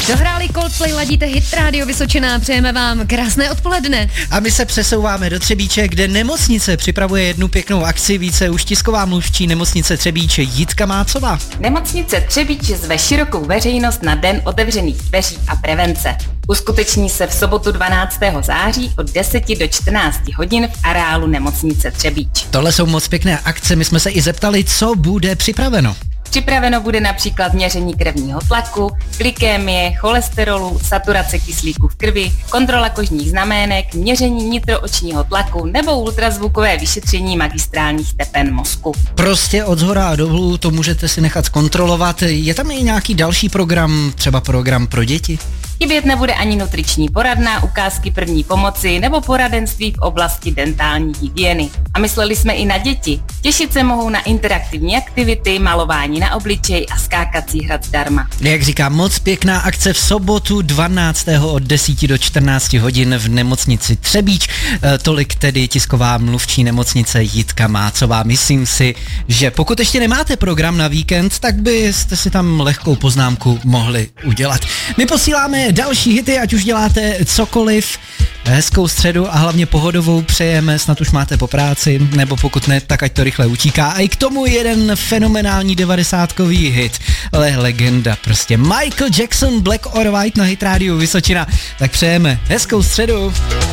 Dohráli Coldplay, ladíte Hit Radio Vysočina, přejeme vám krásné odpoledne. A my se přesouváme do Třebíče, kde nemocnice připravuje jednu pěknou akci, více už tisková mluvčí nemocnice Třebíče Jitka Mácová. Nemocnice Třebíč zve širokou veřejnost na Den otevřených dveří a prevence. Uskuteční se v sobotu 12. září od 10 do 14 hodin v areálu nemocnice Třebíč. Tohle jsou moc pěkné akce, my jsme se i zeptali, co bude připraveno. Připraveno bude například měření krevního tlaku, glykémie, cholesterolu, saturace kyslíku v krvi, kontrola kožních znamének, měření nitroočního tlaku nebo ultrazvukové vyšetření magistrálních tepen mozku. Prostě od zhora a dolů to můžete si nechat zkontrolovat. Je tam i nějaký další program, třeba program pro děti? Chybět nebude ani nutriční poradna, ukázky první pomoci nebo poradenství v oblasti dentální hygieny. A mysleli jsme i na děti. Těšit se mohou na interaktivní aktivity, malování na obličej a skákací hrad zdarma. Jak říkám, moc pěkná akce v sobotu 12. od 10 do 14 hodin v nemocnici Třebíč. Tolik tedy tisková mluvčí nemocnice Jitka Mácová. Myslím si, že pokud ještě nemáte program na víkend, tak byste si tam lehkou poznámku mohli udělat. My posíláme další hity, ať už děláte cokoliv, hezkou středu a hlavně pohodovou přejeme, snad už máte po práci, nebo pokud ne, tak ať to rychle utíká. A i k tomu jeden fenomenální 90kový hit, ale legenda prostě. Michael Jackson, Black or White na Hit Radio Vysočina. Tak přejeme hezkou středu.